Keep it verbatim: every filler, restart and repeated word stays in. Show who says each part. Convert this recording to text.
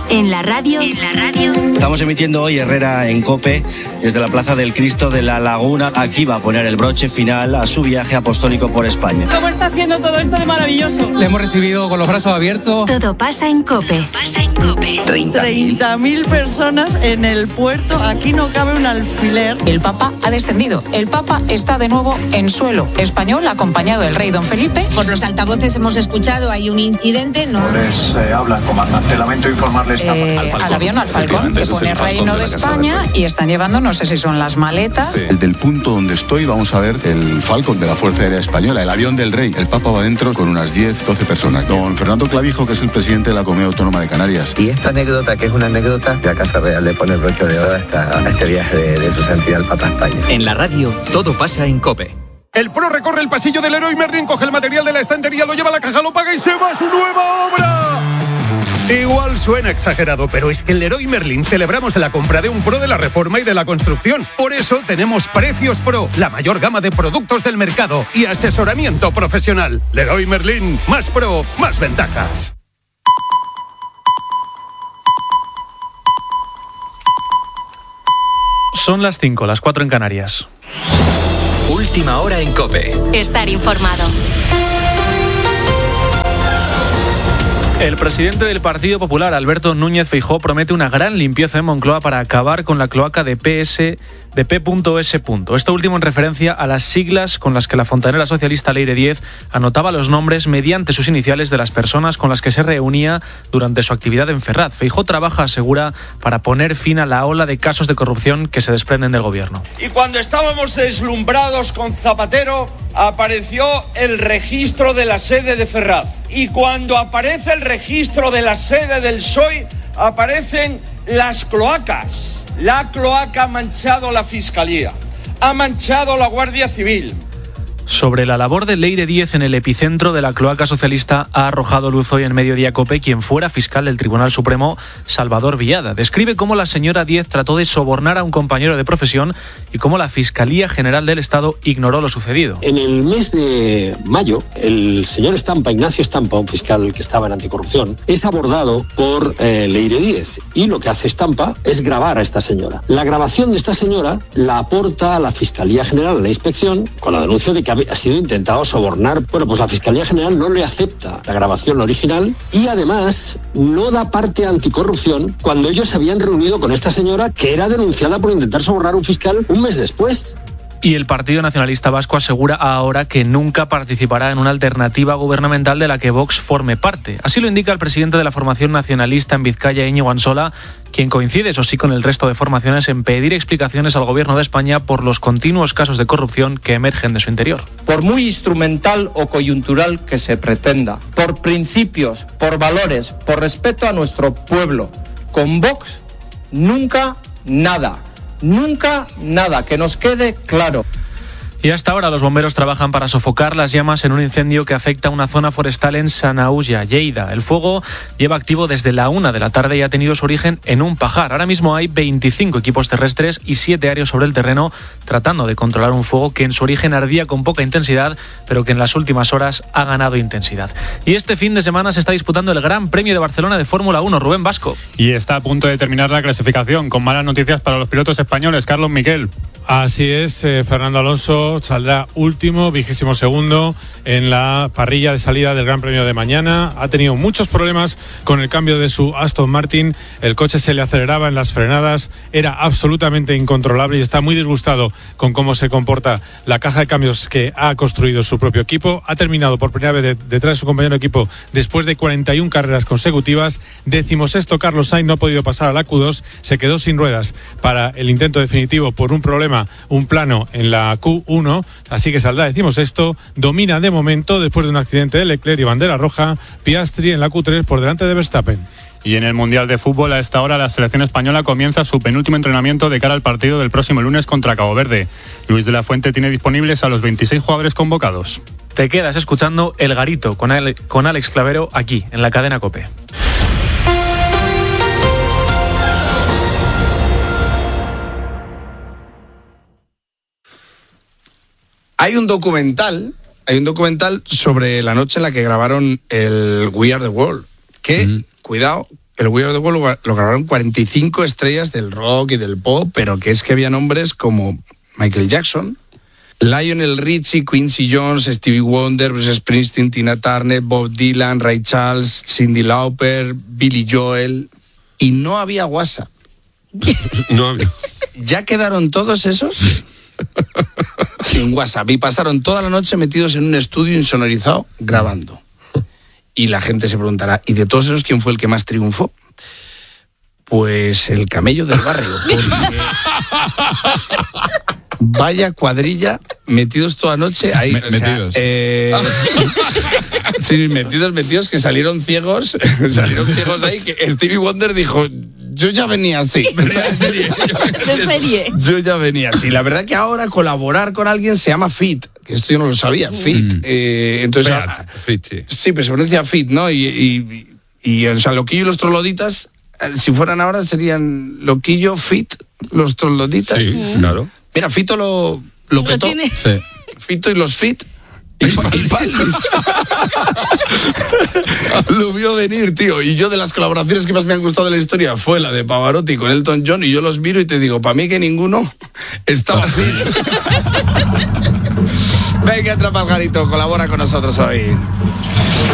Speaker 1: En la radio. En la radio.
Speaker 2: Estamos emitiendo hoy Herrera en COPE desde la Plaza del Cristo de la Laguna. Aquí va a poner el broche final a su viaje apostólico por España.
Speaker 3: ¿Cómo está siendo todo esto de maravilloso?
Speaker 4: Le hemos recibido con los brazos abiertos.
Speaker 1: Todo pasa en COPE. Todo pasa en COPE.
Speaker 3: treinta mil personas en el puerto. Aquí no cabe un alfiler.
Speaker 5: El Papa ha descendido. El Papa está de nuevo en suelo español, acompañado del rey don Felipe.
Speaker 6: Por los altavoces hemos escuchado, hay un incidente. No
Speaker 7: les eh, habla el comandante. Lamento informarles
Speaker 5: eh, al, al avión, al Falcón, que pone Reino de, de España de y están llevando, no sé si son las maletas.
Speaker 8: Sí. El del punto donde estoy, vamos a ver el Falcon de la Fuerza Aérea Española, el avión del rey. El Papa va dentro con unas diez, doce personas. Don Fernando Clavijo, que es el presidente de la Comunidad Autónoma de Canarias.
Speaker 9: Y esta anécdota, que es una anécdota, la Casa Real le pone el broche de oro a, esta, a este viaje de, de su santidad el Papa España.
Speaker 10: En la radio, todo pasa en COPE.
Speaker 11: El Pro recorre el pasillo del Leroy Merlin, coge el material de la estantería, lo lleva a la caja, lo paga y se va a su nueva obra. Igual suena exagerado, pero es que en Leroy Merlin celebramos la compra de un Pro de la reforma y de la construcción. Por eso tenemos Precios Pro, la mayor gama de productos del mercado y asesoramiento profesional. Leroy Merlin, más Pro, más ventajas.
Speaker 12: Son las cinco, las cuatro en Canarias.
Speaker 10: Última hora en COPE.
Speaker 1: Estar informado.
Speaker 12: El presidente del Partido Popular, Alberto Núñez Feijóo, promete una gran limpieza en Moncloa para acabar con la cloaca de P S, de P S. Esto último en referencia a las siglas con las que la fontanera socialista Leire Díez anotaba los nombres mediante sus iniciales de las personas con las que se reunía durante su actividad en Ferraz. Feijóo trabaja, asegura, para poner fin a la ola de casos de corrupción que se desprenden del gobierno.
Speaker 13: Y cuando estábamos deslumbrados con Zapatero, apareció el registro de la sede de Ferraz. Y cuando aparece el registro de la sede del P S O E, aparecen las cloacas. La cloaca ha manchado la Fiscalía, ha manchado la Guardia Civil.
Speaker 12: Sobre la labor de Leire Díez en el epicentro de la cloaca socialista ha arrojado luz hoy en Mediodía COPE quien fuera fiscal del Tribunal Supremo, Salvador Villada. Describe cómo la señora Díez trató de sobornar a un compañero de profesión y cómo la Fiscalía General del Estado ignoró lo sucedido.
Speaker 14: En el mes de mayo, el señor Estampa, Ignacio Estampa, un fiscal que estaba en anticorrupción, es abordado por eh, Leire Díez y lo que hace Estampa es grabar a esta señora. La grabación de esta señora la aporta a la Fiscalía General, a la inspección, con la denuncia de que ha sido intentado sobornar. Bueno, pues la Fiscalía General no le acepta la grabación original y además no da parte a anticorrupción cuando ellos se habían reunido con esta señora que era denunciada por intentar sobornar a un fiscal un mes después.
Speaker 12: Y el Partido Nacionalista Vasco asegura ahora que nunca participará en una alternativa gubernamental de la que Vox forme parte. Así lo indica el presidente de la formación nacionalista en Vizcaya, Íñigo Ansola, quien coincide, eso sí, con el resto de formaciones en pedir explicaciones al Gobierno de España por los continuos casos de corrupción que emergen de su interior.
Speaker 15: Por muy instrumental o coyuntural que se pretenda, por principios, por valores, por respeto a nuestro pueblo, con Vox nunca nada. Nunca nada, que nos quede claro.
Speaker 12: Y hasta ahora los bomberos trabajan para sofocar las llamas en un incendio que afecta a una zona forestal en Sanaúja, Lleida. El fuego lleva activo desde la una de la tarde y ha tenido su origen en un pajar. Ahora mismo hay veinticinco equipos terrestres y siete aéreos sobre el terreno tratando de controlar un fuego que en su origen ardía con poca intensidad, pero que en las últimas horas ha ganado intensidad. Y este fin de semana se está disputando el Gran Premio de Barcelona de Fórmula uno. Rubén Vasco.
Speaker 16: Y está a punto de terminar la clasificación con malas noticias para los pilotos españoles. Carlos Miquel.
Speaker 17: Así es, eh, Fernando Alonso saldrá último, vigésimo segundo en la parrilla de salida del Gran Premio de mañana. Ha tenido muchos problemas con el cambio de su Aston Martin. El coche se le aceleraba en las frenadas, era absolutamente incontrolable y está muy disgustado con cómo se comporta la caja de cambios que ha construido su propio equipo. Ha terminado por primera vez de, detrás de su compañero de equipo después de cuarenta y una carreras consecutivas. Decimosexto Carlos Sainz no ha podido pasar a la Q dos, se quedó sin ruedas para el intento definitivo por un problema un plano en la Q uno, así que saldrá, decimos esto, domina de momento después de un accidente de Leclerc y bandera roja, Piastri en la Q tres por delante de Verstappen.
Speaker 16: Y en el Mundial de Fútbol a esta hora la selección española comienza su penúltimo entrenamiento de cara al partido del próximo lunes contra Cabo Verde. Luis de la Fuente tiene disponibles a los veintiséis jugadores convocados.
Speaker 12: Te quedas escuchando El Garito con, Ale- con Alex Clavero aquí en la cadena COPE.
Speaker 18: Hay un documental, hay un documental sobre la noche en la que grabaron el We Are the World, que, mm. cuidado, el We Are The World lo, lo grabaron cuarenta y cinco estrellas del rock y del pop, pero que es que había nombres como Michael Jackson, Lionel Richie, Quincy Jones, Stevie Wonder, Bruce Springsteen, Tina Turner, Bob Dylan, Ray Charles, Cyndi Lauper, Billy Joel, y no había WhatsApp.
Speaker 11: No había.
Speaker 18: Ya quedaron todos esos sin WhatsApp y pasaron toda la noche metidos en un estudio insonorizado grabando. Y la gente se preguntará, ¿y de todos esos quién fue el que más triunfó? Pues el camello del barrio. Porque vaya cuadrilla, metidos toda la noche ahí.
Speaker 8: Me,
Speaker 18: o sea,
Speaker 8: metidos.
Speaker 18: Eh, sí, metidos, metidos, que salieron ciegos, salieron ciegos de ahí, que Stevie Wonder dijo, yo ya venía así. O sea,
Speaker 3: de serie. De serie.
Speaker 18: Yo ya venía así. La verdad que ahora colaborar con alguien se llama fit, que esto yo no lo sabía, fit. Mm. Eh, entonces,
Speaker 11: Feat,
Speaker 18: ahora,
Speaker 11: fit, sí.
Speaker 18: sí, pero se pronuncia fit, ¿no? Y, y, y, y o sea, Loquillo y los Trogloditas, si fueran ahora serían Loquillo, fit, los Trogloditas.
Speaker 11: Sí, sí, claro.
Speaker 18: Mira, Fito lo, lo petó.
Speaker 3: tiene.
Speaker 18: Sí. Fito y los fit. Y, y Paldis. Lo vio venir, tío. Y yo, de las colaboraciones que más me han gustado de la historia fue la de Pavarotti con Elton John, y yo los miro y te digo, para mí que ninguno estaba fit. Venga, Atrapa al Garito, colabora con nosotros hoy.